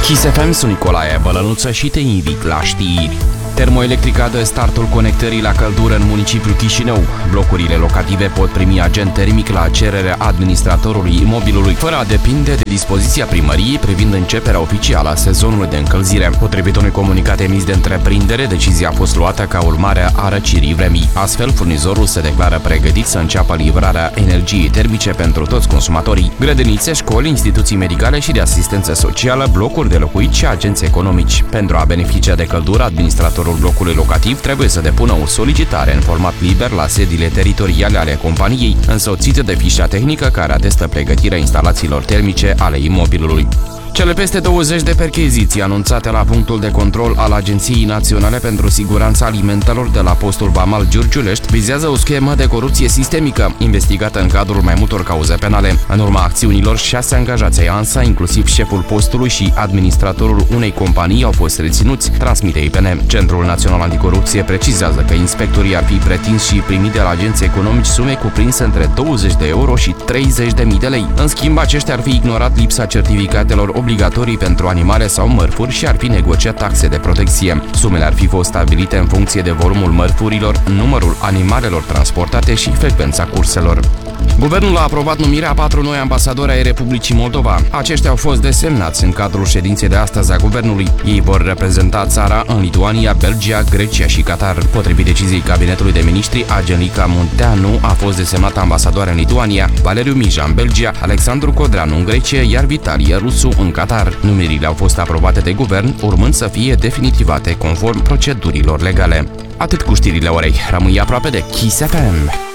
Kiss FM, sunt Nicolae Bălănuță și te invit la știri. Termoelectrica dă startul conectării la căldură în municipiul Chișinău. Blocurile locative pot primi agent termic la cererea administratorului imobilului, fără a depinde de dispoziția primăriei privind începerea oficială a sezonului de încălzire. Potrivit unui comunicat emis de întreprindere, decizia a fost luată ca urmare a răcirii vremii. Astfel, furnizorul se declară pregătit să înceapă livrarea energiei termice pentru toți consumatorii. Grădinițe, școli, instituții medicale și de asistență socială, blocuri de locuit și agenți economici. Pentru a beneficia de căldură, administratorul blocului locativ trebuie să depună o solicitare în format liber la sediile teritoriale ale companiei, însoțită de fișa tehnică care atestă pregătirea instalațiilor termice ale imobilului. Cele peste 20 de percheziții anunțate la punctul de control al Agenției Naționale pentru Siguranța Alimentelor de la postul Vamal Giurgiulești vizează o schemă de corupție sistemică, investigată în cadrul mai multor cauze penale. În urma acțiunilor, 6 angajați ai ANSA, inclusiv șeful postului și administratorul unei companii, au fost reținuți, transmite IPN. Centrul Național Anticorupție precizează că inspectorii ar fi pretins și primit de la agenții economici sume cuprinse între 20 de euro și 30.000 de lei. În schimb, aceștia ar fi ignorat lipsa certificatelor obligatorii pentru animale sau mărfuri și ar fi negociat taxe de protecție. Sumele ar fi fost stabilite în funcție de volumul mărfurilor, numărul animalelor transportate și frecvența curselor. Guvernul a aprobat numirea a 4 noi ambasadori ai Republicii Moldova. Aceștia au fost desemnați în cadrul ședinței de astăzi a guvernului. Ei vor reprezenta țara în Lituania, Belgia, Grecia și Qatar. Potrivit deciziei Cabinetului de Ministri, Angelica Munteanu a fost desemnată ambasadoare în Lituania, Valeriu Mija în Belgia, Alexandru Codreanu în Grecia, iar Vitalie Rusu în Qatar. Numirile au fost aprobate de guvern, urmând să fie definitivate conform procedurilor legale. Atât cu știrile orei. Rămâi aproape de Kiss FM.